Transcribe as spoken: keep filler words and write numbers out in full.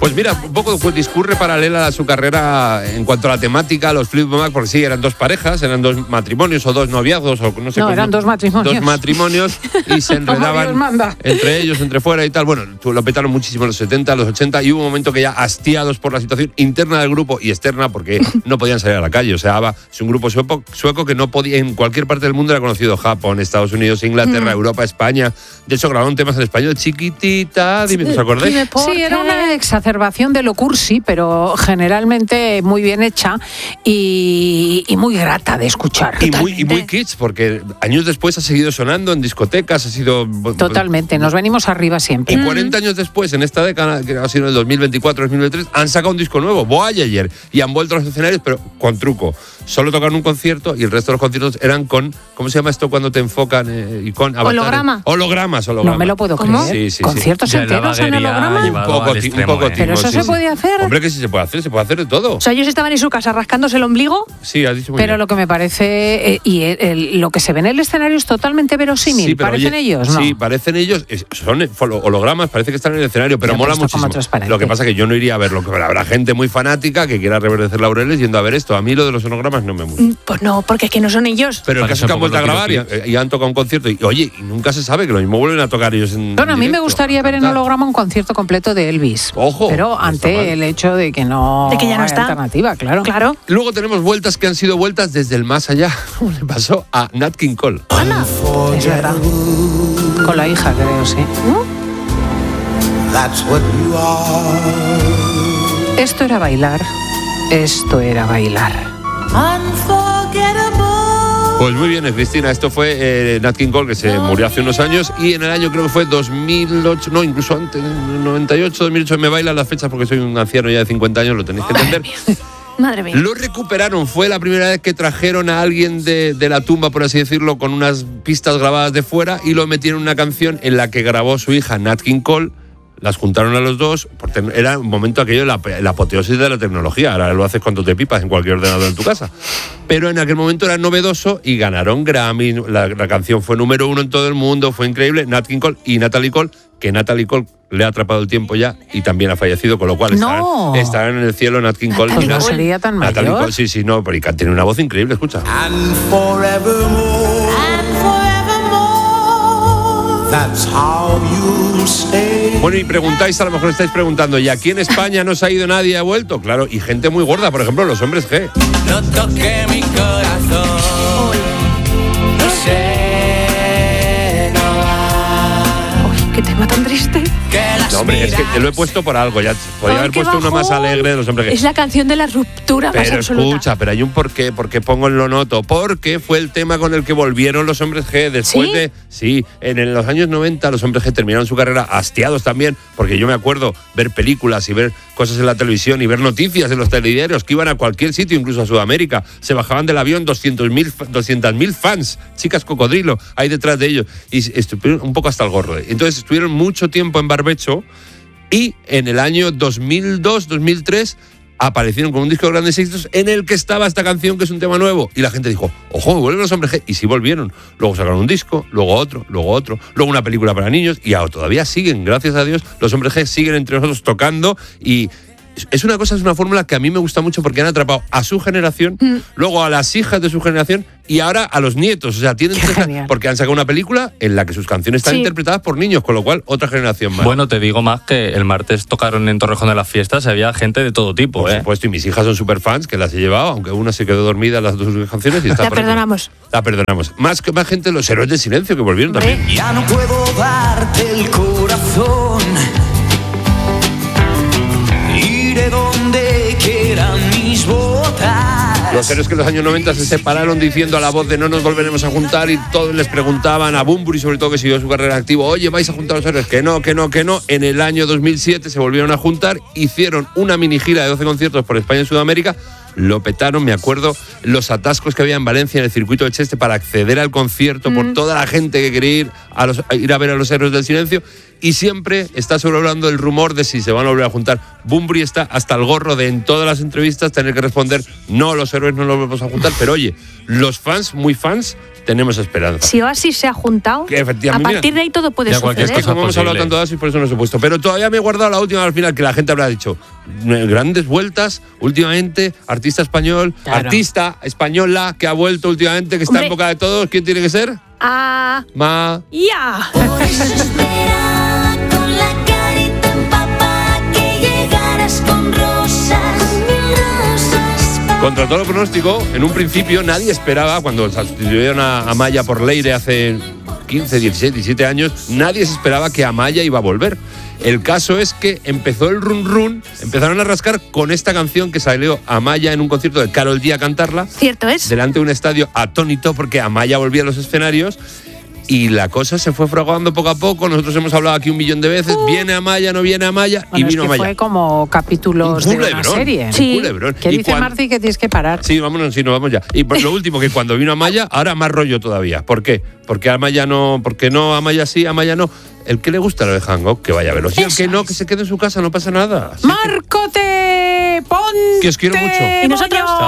Pues mira, un poco pues, discurre paralela a su carrera en cuanto a la temática, los Fleetwood Mac, porque sí, eran dos parejas, eran dos matrimonios o dos noviazgos o no sé No, cómo, eran dos matrimonios. Dos matrimonios y se enredaban entre ellos, entre fuera y tal. Bueno, lo petaron muchísimo en los setenta, los ochenta y hubo un momento que ya hastiados por la situación interna del grupo y externa porque no podían salir a la calle. O sea, ABBA es un grupo sueco, sueco que no podía, en cualquier parte del mundo era conocido, Japón, Estados Unidos, Inglaterra, mm. Europa, España. De hecho, grabaron temas en español, chiquitita, dime, ¿os acordáis? Sí, era una exacerbación de lo cursi, pero generalmente muy bien hecha y, y muy grata de escuchar. Y muy, y muy kitsch, porque años después ha seguido sonando en discotecas, ha sido... Totalmente, nos venimos arriba siempre. Y cuarenta años después, en esta década, que ha sido en el dos mil veinticuatro dos mil veintitrés, han sacado un disco nuevo, Voyager, y han vuelto a los escenarios, pero con truco. Solo tocaron un concierto y el resto de los conciertos eran con, ¿cómo se llama esto cuando te enfocan? Eh, y con holograma. Hologramas, hologramas. No me lo puedo creer. Sí, sí, ¿Conciertos sí. enteros en holograma? Un poco, extremo, un poco eh. ¿Pero eso sí, se sí. puede hacer? Hombre, que sí se puede hacer, se puede hacer de todo. O sea, ellos estaban en su casa rascándose el ombligo. Sí, has dicho muy Pero bien. lo que me parece, eh, y el, el, lo que se ve en el escenario es totalmente verosímil. Sí, pero ¿Parecen oye, ellos? ¿No? Sí, parecen ellos. Es, son hologramas, parece que están en el escenario, pero ya, mola pero muchísimo. Lo que pasa es que yo no iría a verlo. Habrá gente muy fanática que quiera reverdecer laureles yendo a ver esto. A mí lo de los hologramas no me gusta. Pues no, porque es que no son ellos. Pero el caso es que han vuelto a grabar y, y han tocado un concierto. Y oye, y nunca se sabe que lo mismo vuelven a tocar ellos en Bueno, a mí directo, me gustaría ver en holograma un concierto completo de Elvis. Ojo. Pero ante el hecho de que no, de que ya no hay está. alternativa, claro. Claro. Luego tenemos vueltas que han sido vueltas desde el más allá. ¿Cómo le pasó a Nat King Cole? Ana. Es verdad. Con la hija, creo, sí. That's what you are. Esto era bailar. Esto era bailar. Pues muy bien, Cristina, esto fue eh, Nat King Cole, que se murió hace unos años, y en el año creo que fue dos mil ocho, no, incluso antes, noventa y ocho, dos mil ocho, me bailan las fechas porque soy un anciano ya de cincuenta años, lo tenéis que entender. Madre mía. Lo recuperaron, fue la primera vez que trajeron a alguien de, de la tumba, por así decirlo, con unas pistas grabadas de fuera y lo metieron en una canción en la que grabó su hija Nat King Cole. Las juntaron a los dos, porque era un momento aquello de la, la apoteosis de la tecnología. Ahora lo haces cuando te pipas en cualquier ordenador en tu casa. Pero en aquel momento era novedoso y ganaron Grammy. La, la canción fue número uno en todo el mundo, fue increíble. Nat King Cole y Natalie Cole, que Natalie Cole le ha atrapado el tiempo ya y también ha fallecido, con lo cual no. estarán, estarán en el cielo Nat King Cole. Pues no sería tan mayor. Natalie Cole, sí, sí, no, pero tiene una voz increíble, escucha. And forevermore. And forevermore. That's how you stay. Bueno, y preguntáis, a lo mejor estáis preguntando, ¿y aquí en España no se ha ido nadie y ha vuelto? Claro, y gente muy gorda, por ejemplo, los Hombres G. No toque mi corazón, no sé, no va. Uy, qué tema tan triste. No, hombre, es que te lo he puesto por algo, ya podría haber puesto una más alegre de los Hombres G. Es la canción de la ruptura más Pero absoluta. escucha, pero hay un porqué, porque pongo en lo noto, porque fue el tema con el que volvieron los Hombres G después ¿Sí? de, sí, en, en los años noventa los Hombres G terminaron su carrera hastiados también, porque yo me acuerdo ver películas y ver cosas en la televisión y ver noticias en los telediarios que iban a cualquier sitio, incluso a Sudamérica, se bajaban del avión doscientos mil fans, chicas cocodrilo, ahí detrás de ellos, y estuvieron un poco hasta el gorro. Entonces estuvieron mucho tiempo en barbecho. Y en el año dos mil dos, dos mil tres aparecieron con un disco de grandes éxitos en el que estaba esta canción, que es un tema nuevo. Y la gente dijo, ojo, vuelven los Hombres G. Y sí volvieron. Luego sacaron un disco, luego otro, luego otro, luego una película para niños. Y ahora todavía siguen, gracias a Dios, los Hombres G siguen entre nosotros tocando. Y es una cosa, es una fórmula que a mí me gusta mucho porque han atrapado a su generación, mm. luego a las hijas de su generación y ahora a los nietos. O sea, tienen tres, porque han sacado una película en la que sus canciones están sí. interpretadas por niños, con lo cual otra generación más. Bueno, te digo más que el martes tocaron en Torrejón de las Fiestas, había gente de todo tipo. Por ¿eh? supuesto, y mis hijas son súper fans, que las he llevado, aunque una se quedó dormida en las dos canciones. Y está la perdonamos. La perdonamos. Más que más gente, los Héroes del Silencio, que volvieron ¿Hombre? también. Ya no puedo darte el corazón. Iré donde quieran mis botas. Los héroes que en los años noventa se separaron diciendo a la voz de no nos volveremos a juntar, y todos les preguntaban a Bunbury, sobre todo, que siguió su carrera activa, oye, ¿vais a juntar a los héroes? Que no, que no, que no. En el año dos mil siete se volvieron a juntar, hicieron una mini gira de doce conciertos por España y Sudamérica. Lo petaron, me acuerdo, los atascos que había en Valencia en el circuito de Cheste para acceder al concierto, mm. por toda la gente que quería ir a, los, a ir a ver a los Héroes del Silencio. Y siempre está sobrevolando el rumor de si se van a volver a juntar. Bunbury está hasta el gorro de en todas las entrevistas tener que responder, no, los héroes no los vamos a juntar. Pero oye, los fans, muy fans, tenemos esperanza. Si Oasis se ha juntado, Que efectivamente, a partir de ahí todo puede ya cualquier suceder. cosa Como hemos hablado posible. tanto de Oasis, por eso no se he puesto. Pero todavía me he guardado la última al final, que la gente habrá dicho. Grandes vueltas últimamente, artista español, Claro. artista española que ha vuelto últimamente, que está Hombre. en boca de todos. ¿Quién tiene que ser? Ah, Ma. ya. Por eso esperaba con la carita empapada que llegaras con rosas, mil rosas. Contra todo pronóstico, en un principio nadie esperaba, cuando sustituyeron a Amaya por Leire hace quince, dieciséis, diecisiete años, nadie se esperaba que Amaya iba a volver. El caso es que empezó el run run, empezaron a rascar con esta canción que salió Amaya en un concierto de Karol G a cantarla, Cierto es. delante de un estadio atónito porque Amaya volvía a los escenarios. Y la cosa se fue fraguando poco a poco. Nosotros hemos hablado aquí un millón de veces. Viene Amaya, no viene Amaya. Bueno, y vino es que Amaya. fue como capítulos Un de una culebrón, serie. un Sí. culebrón. ¿Qué Y dice cuan- Marci que tienes que parar? Sí, vámonos, sí, nos vamos ya. Y por lo último, que cuando vino Amaya, ahora más rollo todavía. ¿Por qué? Porque Amaya no, porque no, Amaya sí, Amaya no. El que le gusta lo de Hangock, que vaya a verlo. Y el Eso que no, es. que se quede en su casa, no pasa nada. Sí, ¡Márcote! ¡Ponte! Que os quiero mucho. Y nosotros. moño.